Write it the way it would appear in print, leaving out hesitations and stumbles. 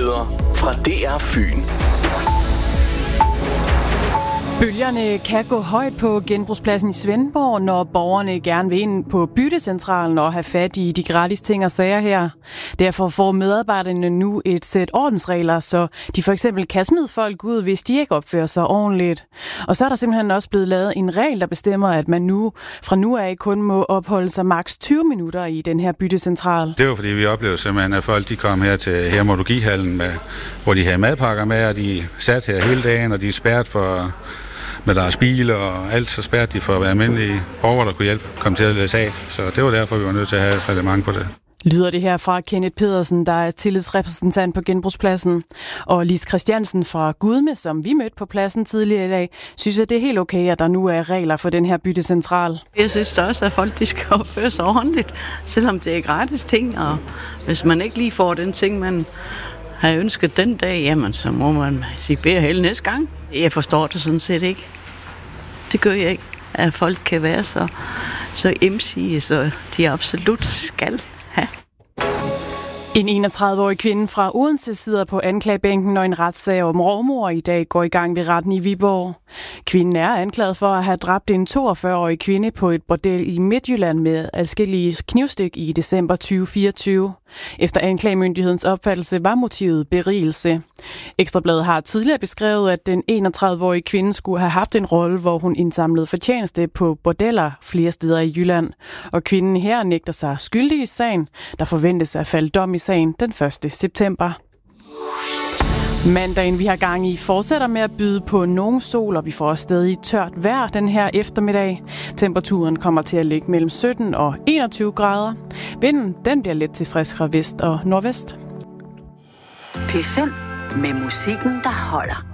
Nyheder fra DR Fyn. Bølgerne kan gå højt på genbrugspladsen i Svendborg, når borgerne gerne vil ind på byttecentralen og have fat i de gratis ting og sager her. Derfor får medarbejderne nu et sæt ordensregler, så de for eksempel kan smide folk ud, hvis de ikke opfører sig ordentligt. Og så er der simpelthen også blevet lavet en regel, der bestemmer, at man nu fra nu af kun må opholde sig maks 20 minutter i den her byttecentral. Det var fordi, vi oplevede simpelthen, at folk de kom her til Hermologihallen, hvor de havde madpakker med, og de sat her hele dagen, og de er spærret for med deres biler og alt, så spærrede de for at være almindelige borgere, der kunne hjælpe komme til at læse af. Så det var derfor, vi var nødt til at have et reglement på det. Lyder det her fra Kenneth Pedersen, der er tillidsrepræsentant på genbrugspladsen. Og Lis Christiansen fra Gudme, som vi mødte på pladsen tidligere i dag, synes, at det er helt okay, at der nu er regler for den her byttecentral. Jeg synes også, at folk de skal opføre sig ordentligt, selvom det er gratis ting. Og hvis man ikke lige får den ting, man har ønsket den dag, jamen så må man sige bære hele næste gang. Jeg forstår det sådan set ikke. Det gør jeg ikke, at folk kan være så emsige, så de absolut skal have. En 31-årig kvinde fra Odense sidder på anklagebænken, når en retssag om rovmord i dag går i gang ved retten i Viborg. Kvinden er anklaget for at have dræbt en 42-årig kvinde på et bordel i Midtjylland med adskillige knivstik i december 2024. Efter anklagemyndighedens opfattelse var motivet berigelse. Ekstra Bladet har tidligere beskrevet, at den 31-årige kvinde skulle have haft en rolle, hvor hun indsamlede fortjeneste på bordeller flere steder i Jylland. Og kvinden her nægter sig skyldig i sagen, der forventes at falde dom i sagen den 1. september. Mandagen, vi har gang i, fortsætter med at byde på nogen sol, og vi får stadig tørt vejr den her eftermiddag. Temperaturen kommer til at ligge mellem 17 og 21 grader. Vinden, den bliver let til frisk fra vest og nordvest. P5 med musikken, der holder.